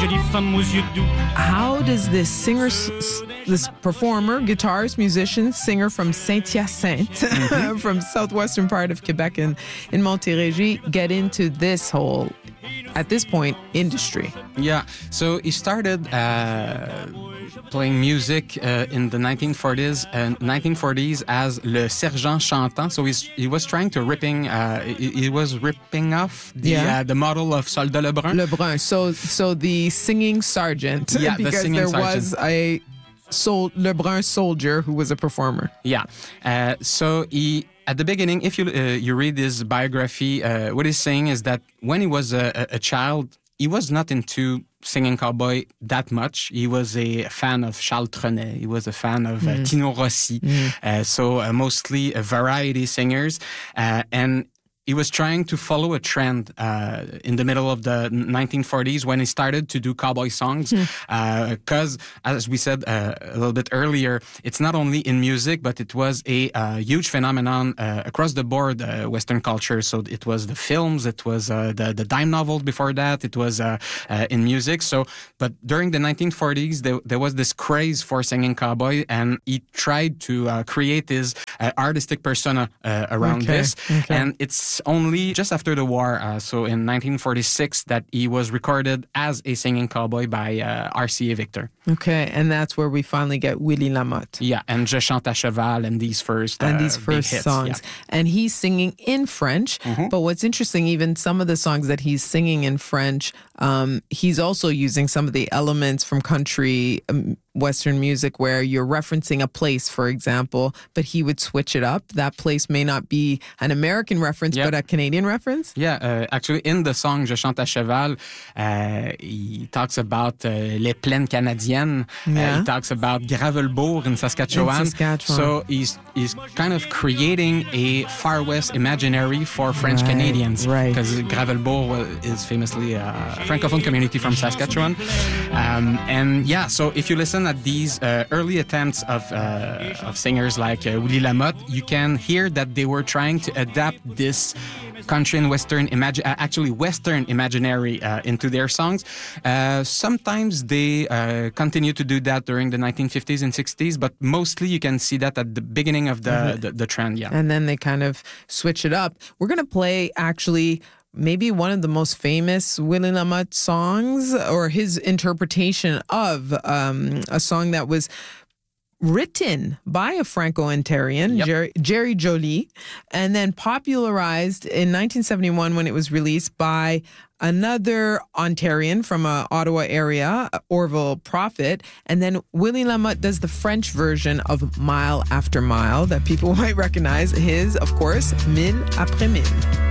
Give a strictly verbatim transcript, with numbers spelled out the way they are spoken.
jolie femme aux yeux doux. How does this singer, this performer, guitarist, musician, singer from Saint-Hyacinthe, mm-hmm. from southwestern part of Quebec in, in Montérégie, get into this whole, at this point, industry? Yeah, so he started uh, playing music uh, in the nineteen forties and uh, nineteen forties as Le Sergent Chantant. So he's, he was trying to ripping, uh, he, he was ripping off the yeah. uh, the model of Soldat Lebrun. Lebrun. So so the singing sergeant. Yeah, because the singing there sergeant. was a sol- Lebrun soldier who was a performer. Yeah. Uh, so he. At the beginning, if you uh, you read his biography, uh, what he's saying is that when he was a, a child, he was not into singing cowboy that much. He was a fan of Charles Trenet. He was a fan of mm. uh, Tino Rossi. Mm. Uh, so uh, mostly uh, variety singers. Uh, and he was trying to follow a trend uh, in the middle of the nineteen forties when he started to do cowboy songs. Because, mm. uh, as we said uh, a little bit earlier, it's not only in music, but it was a uh, huge phenomenon uh, across the board, uh, Western culture. So it was the films, it was uh, the, the dime novels before that, it was uh, uh, in music. So, but during the nineteen forties, there, there was this craze for singing cowboy, and he tried to uh, create his uh, artistic persona uh, around okay. this. Okay. And it's only just after the war, uh, so in nineteen forty-six, that he was recorded as a singing cowboy by uh, R C A Victor. Okay, and that's where we finally get Willie Lamotte. Yeah, and Je chante à cheval and these first uh, and these first hits, songs. Yeah. And he's singing in French, mm-hmm. but what's interesting, even some of the songs that he's singing in French, um, he's also using some of the elements from country um, Western music where you're referencing a place, for example, but he would switch it up. That place may not be an American reference, yep. but a Canadian reference. Yeah, uh, actually, in the song Je chante à cheval, uh, he talks about uh, les plaines canadiennes. Yeah. Uh, he talks about Gravelbourg in Saskatchewan. In Saskatchewan. So he's he's kind of creating a Far West imaginary for French right, Canadians. Right. Because Gravelbourg is famously a Francophone community from Saskatchewan. Um, and yeah, so if you listen at these uh, early attempts of uh, of singers like uh, Willie Lamotte, you can hear that they were trying to adapt this country and Western, imagi- uh, actually Western imaginary uh, into their songs. Uh, sometimes they uh, continue to do that during the nineteen fifties and sixties, but mostly you can see that at the beginning of the, mm-hmm. the, the trend, yeah. And then they kind of switch it up. We're going to play actually maybe one of the most famous Willie Lamotte songs, or his interpretation of um, a song that was written by a Franco-Ontarian, yep. Jerry, Jerry Joly, and then popularized in nineteen seventy-one when it was released by another Ontarian from uh, Ottawa area, Orville Prophet, and then Willie Lamotte does the French version of Mile After Mile that people might recognize. His, of course, Mille Après Mille.